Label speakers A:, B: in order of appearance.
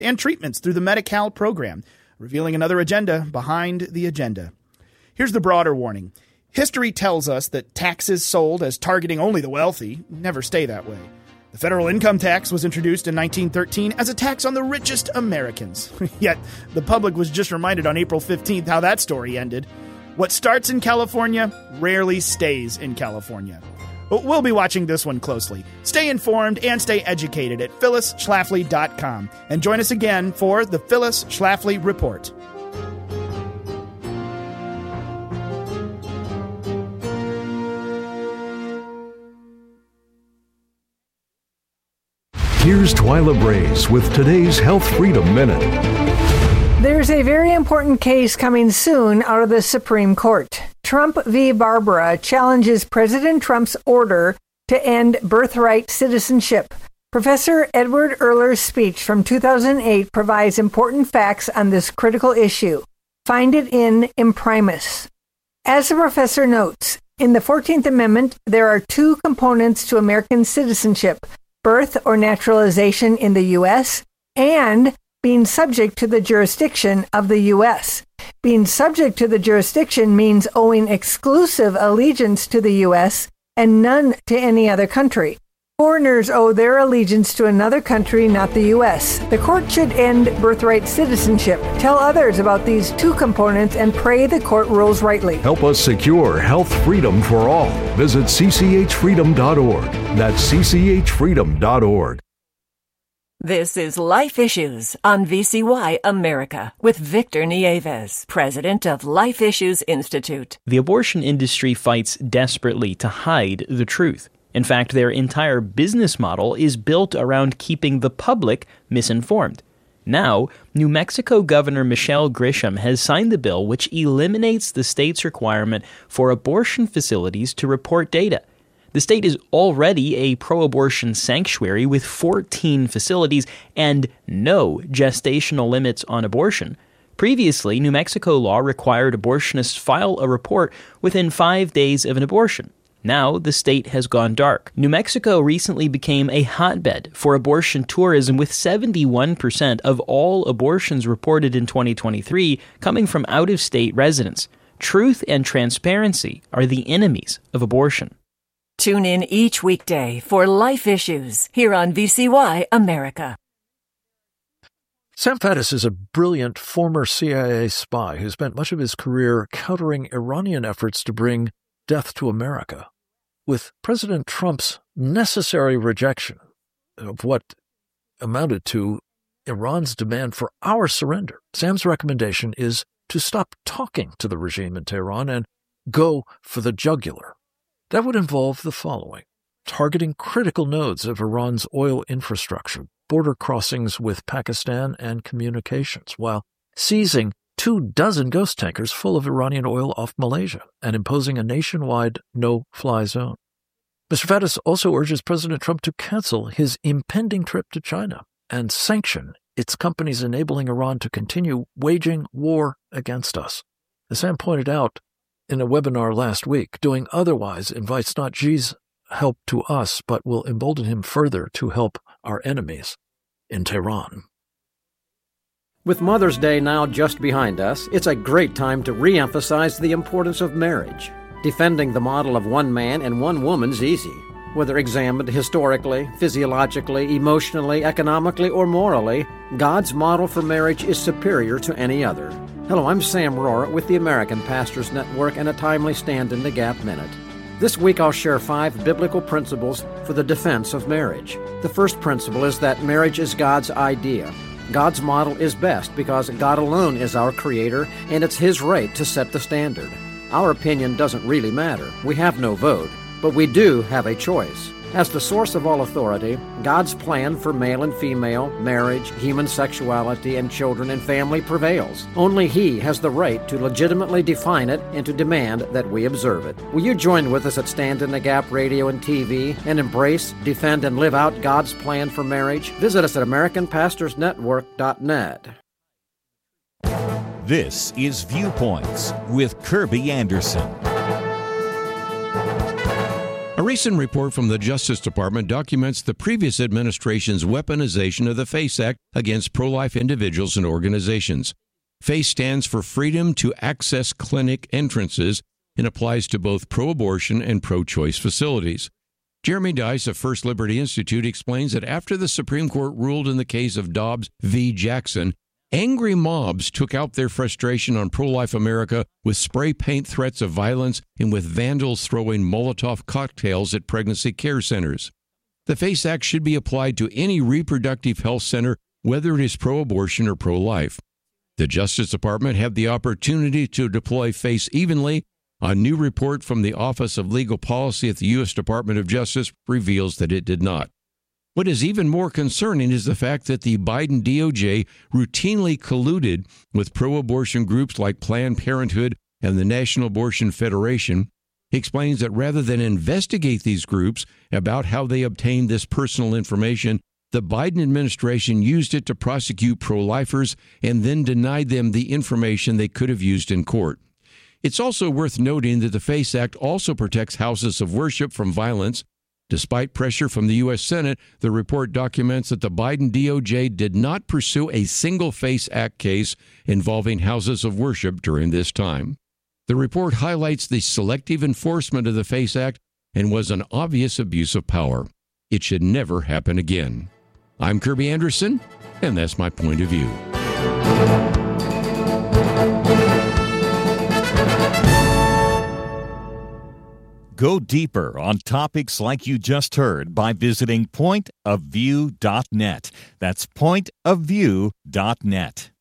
A: and treatments through the Medi-Cal program, revealing another agenda behind the agenda. Here's the broader warning. History tells us that taxes sold as targeting only the wealthy never stay that way. The federal income tax was introduced in 1913 as a tax on the richest Americans. Yet, the public was just reminded on April 15th how that story ended. What starts in California rarely stays in California. We'll be watching this one closely. Stay informed and stay educated at phyllisschlafly.com. And join us again for the Phyllis Schlafly Report.
B: Here's Twyla Brace with today's Health Freedom Minute.
C: There's a very important case coming soon out of the Supreme Court. Trump v. Barbara challenges President Trump's order to end birthright citizenship. Professor Edward Erler's speech from 2008 provides important facts on this critical issue. Find it in Imprimis. As the professor notes, in the 14th Amendment, there are two components to American citizenship: birth or naturalization in the U.S., and being subject to the jurisdiction of the U.S. Being subject to the jurisdiction means owing exclusive allegiance to the U.S. and none to any other country. Foreigners owe their allegiance to another country, not the U.S. The court should end birthright citizenship. Tell others about these two components and pray the court rules rightly.
B: Help us secure health freedom for all. Visit cchfreedom.org. That's cchfreedom.org.
D: This is Life Issues on VCY America with Victor Nieves, president of Life Issues Institute.
E: The abortion industry fights desperately to hide the truth. In fact, their entire business model is built around keeping the public misinformed. Now, New Mexico Governor Michelle Grisham has signed the bill which eliminates the state's requirement for abortion facilities to report data. The state is already a pro-abortion sanctuary with 14 facilities and no gestational limits on abortion. Previously, New Mexico law required abortionists file a report within 5 days of an abortion. Now, the state has gone dark. New Mexico recently became a hotbed for abortion tourism, with 71% of all abortions reported in 2023 coming from out-of-state residents. Truth and transparency are the enemies of abortion.
D: Tune in each weekday for Life Issues here on VCY America.
F: Sam Faddis is a brilliant former CIA spy who spent much of his career countering Iranian efforts to bring death to America. With President Trump's necessary rejection of what amounted to Iran's demand for our surrender, Sam's recommendation is to stop talking to the regime in Tehran and go for the jugular. That would involve the following: targeting critical nodes of Iran's oil infrastructure, border crossings with Pakistan, and communications, while seizing 24 ghost tankers full of Iranian oil off Malaysia and imposing a nationwide no-fly zone. Mr. Faddis also urges President Trump to cancel his impending trip to China and sanction its companies enabling Iran to continue waging war against us. As Sam pointed out in a webinar last week, doing otherwise invites not Xi's help to us, but will embolden him further to help our enemies in Tehran.
G: With Mother's Day now just behind us, it's a great time to re-emphasize the importance of marriage. Defending the model of one man and one woman's easy. Whether examined historically, physiologically, emotionally, economically, or morally, God's model for marriage is superior to any other. Hello, I'm Sam Rohrer with the American Pastors Network and a timely Stand in the Gap Minute. This week I'll share 5 biblical principles for the defense of marriage. The first principle is that marriage is God's idea. God's model is best because God alone is our creator, and it's His right to set the standard. Our opinion doesn't really matter. We have no vote, but we do have a choice. As the source of all authority, God's plan for male and female, marriage, human sexuality, and children and family prevails. Only He has the right to legitimately define it and to demand that we observe it. Will you join with us at Stand in the Gap Radio and TV and embrace, defend, and live out God's plan for marriage? Visit us at AmericanPastorsNetwork.net.
H: This is Viewpoints with Kirby Anderson. A recent report from the Justice Department documents the previous administration's weaponization of the FACE Act against pro-life individuals and organizations. FACE stands for Freedom to Access Clinic Entrances and applies to both pro-abortion and pro-choice facilities. Jeremy Dice of First Liberty Institute explains that after the Supreme Court ruled in the case of Dobbs v. Jackson, angry mobs took out their frustration on pro-life America with spray paint threats of violence and with vandals throwing Molotov cocktails at pregnancy care centers. The FACE Act should be applied to any reproductive health center, whether it is pro-abortion or pro-life. The Justice Department had the opportunity to deploy FACE evenly. A new report from the Office of Legal Policy at the U.S. Department of Justice reveals that it did not. What is even more concerning is the fact that the Biden DOJ routinely colluded with pro-abortion groups like Planned Parenthood and the National Abortion Federation. He explains that rather than investigate these groups about how they obtained this personal information, the Biden administration used it to prosecute pro-lifers and then denied them the information they could have used in court. It's also worth noting that the FACE Act also protects houses of worship from violence. Despite pressure from the U.S. Senate, the report documents that the Biden DOJ did not pursue a single FACE Act case involving houses of worship during this time. The report highlights the selective enforcement of the FACE Act and was an obvious abuse of power. It should never happen again. I'm Kirby Anderson, and that's my point of view.
I: Go deeper on topics like you just heard by visiting pointofview.net. That's pointofview.net.